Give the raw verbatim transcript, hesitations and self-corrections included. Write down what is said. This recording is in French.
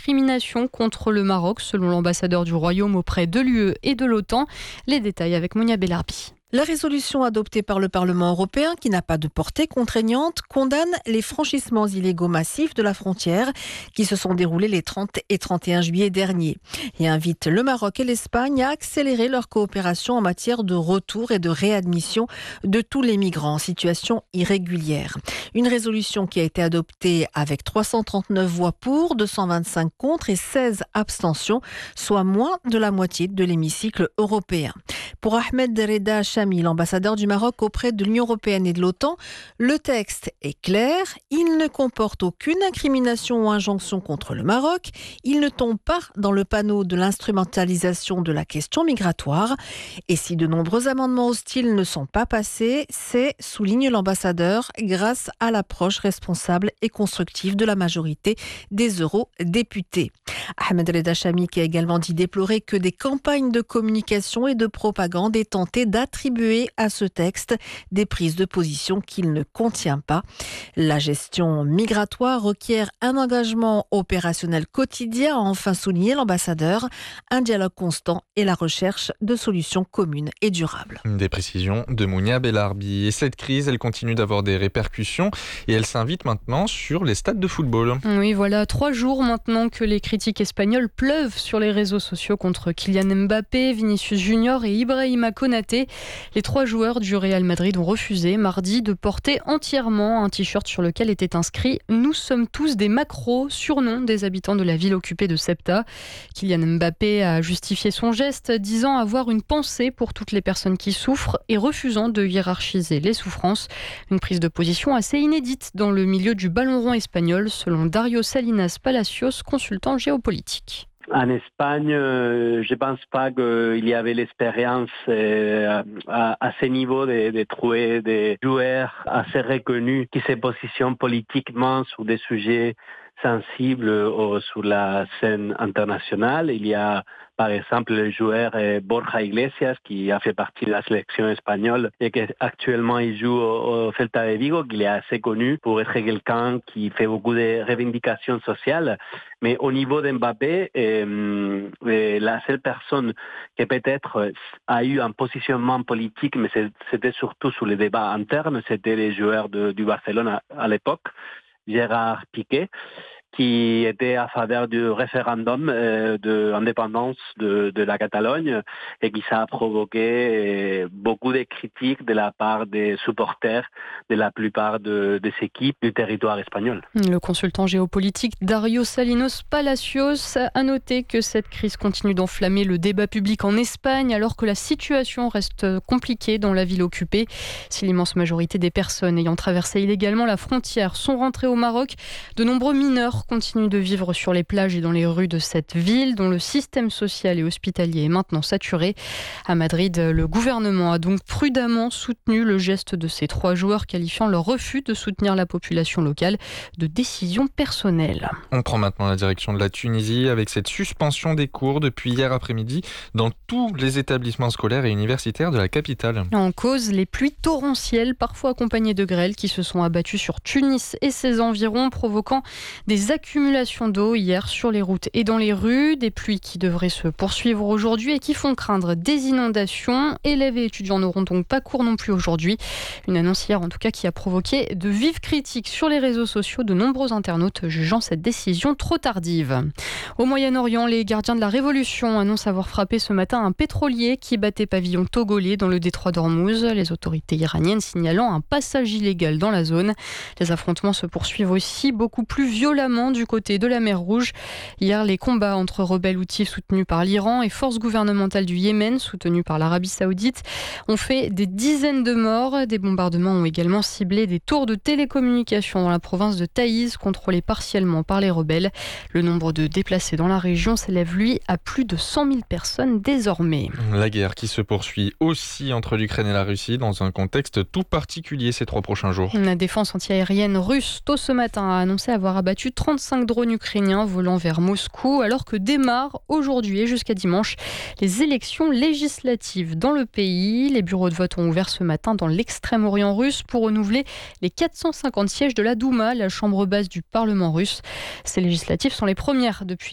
incrimination contre le Maroc, selon l'ambassadeur du Royaume auprès de l'U E et de l'OTAN. Les détails avec Monia Bellarbi. La résolution adoptée par le Parlement européen, qui n'a pas de portée contraignante, condamne les franchissements illégaux massifs de la frontière qui se sont déroulés les trente et trente et un juillet dernier et invite le Maroc et l'Espagne à accélérer leur coopération en matière de retour et de réadmission de tous les migrants en situation irrégulière. Une résolution qui a été adoptée avec trois cent trente-neuf voix pour, deux cent vingt-cinq contre et seize abstentions, soit moins de la moitié de l'hémicycle européen. Pour Ahmed Reda Chami, l'ambassadeur du Maroc auprès de l'Union européenne et de l'OTAN, le texte est clair, il ne comporte aucune incrimination ou injonction contre le Maroc, il ne tombe pas dans le panneau de l'instrumentalisation de la question migratoire. Et si de nombreux amendements hostiles ne sont pas passés, c'est, souligne l'ambassadeur, grâce à l'approche responsable et constructive de la majorité des eurodéputés. Ahmed Reda Chami qui a également dit déplorer que des campagnes de communication et de propagande aient tenté d'attribuer à ce texte des prises de position qu'il ne contient pas. La gestion migratoire requiert un engagement opérationnel quotidien, a enfin souligné l'ambassadeur, un dialogue constant et la recherche de solutions communes et durables. Des précisions de Monia Bellarbi. Et cette crise, elle continue d'avoir des répercussions et elle s'invite maintenant sur les stades de football. Oui, voilà, trois jours maintenant que les critiques espagnols pleuvent sur les réseaux sociaux contre Kylian Mbappé, Vinicius Junior et Ibrahima Konaté. Les trois joueurs du Real Madrid ont refusé mardi de porter entièrement un t-shirt sur lequel était inscrit « Nous sommes tous des macros », surnom des habitants de la ville occupée de Ceuta. Kylian Mbappé a justifié son geste, disant avoir une pensée pour toutes les personnes qui souffrent et refusant de hiérarchiser les souffrances. Une prise de position assez inédite dans le milieu du ballon rond espagnol, selon Dario Salinas Palacios, consultant géopolitique. En Espagne, euh, je ne pense pas qu'il y avait l'expérience euh, à, à ce niveau de, de trouver des joueurs assez reconnus qui se positionnent politiquement sur des sujets sensibles ou sur la scène internationale. Il y a par exemple le joueur euh, Borja Iglesias qui a fait partie de la sélection espagnole et qui actuellement il joue au, au Celta de Vigo, qu'il est assez connu pour être quelqu'un qui fait beaucoup de revendications sociales. Mais au niveau d'Mbappé, euh, euh, la seule personne qui peut-être a eu un positionnement politique, mais c'était surtout sur les débats internes, c'était les joueurs de, du Barcelone à, à l'époque, Gérard Piqué, qui était à faveur du référendum euh, d'indépendance de, de la Catalogne et qui ça a provoqué euh, beaucoup de critiques de la part des supporters de la plupart de, des équipes du territoire espagnol. Le consultant géopolitique Dario Salinas Palacios a noté que cette crise continue d'enflammer le débat public en Espagne alors que la situation reste compliquée dans la ville occupée. Si l'immense majorité des personnes ayant traversé illégalement la frontière sont rentrées au Maroc, de nombreux mineurs continuent de vivre sur les plages et dans les rues de cette ville dont le système social et hospitalier est maintenant saturé. À Madrid, le gouvernement a donc prudemment soutenu le geste de ces trois joueurs, qualifiant leur refus de soutenir la population locale de décision personnelle. On prend maintenant la direction de la Tunisie avec cette suspension des cours depuis hier après-midi dans tous les établissements scolaires et universitaires de la capitale. En cause, les pluies torrentielles, parfois accompagnées de grêles, qui se sont abattues sur Tunis et ses environs, provoquant des accumulations d'eau hier sur les routes et dans les rues, des pluies qui devraient se poursuivre aujourd'hui et qui font craindre des inondations. Élèves et étudiants n'auront donc pas cours non plus aujourd'hui. Une annonce hier en tout cas qui a provoqué de vives critiques sur les réseaux sociaux, de nombreux internautes jugeant cette décision trop tardive. Au Moyen-Orient, les gardiens de la Révolution annoncent avoir frappé ce matin un pétrolier qui battait pavillon togolais dans le détroit d'Ormuz. Les autorités iraniennes signalant un passage illégal dans la zone. Les affrontements se poursuivent aussi beaucoup plus violemment du côté de la mer Rouge. Hier, les combats entre rebelles houthis soutenus par l'Iran et forces gouvernementales du Yémen soutenues par l'Arabie Saoudite ont fait des dizaines de morts. Des bombardements ont également ciblé des tours de télécommunications dans la province de Taïz, contrôlées partiellement par les rebelles. Le nombre de déplacés dans la région s'élève, lui, à plus de cent mille personnes désormais. La guerre qui se poursuit aussi entre l'Ukraine et la Russie dans un contexte tout particulier ces trois prochains jours. La défense antiaérienne russe, tôt ce matin, a annoncé avoir abattu trente-cinq drones ukrainiens volant vers Moscou, alors que démarrent aujourd'hui et jusqu'à dimanche les élections législatives dans le pays. Les bureaux de vote ont ouvert ce matin dans l'extrême-orient russe pour renouveler les quatre cent cinquante sièges de la Douma, la chambre basse du Parlement russe. Ces législatives sont les premières depuis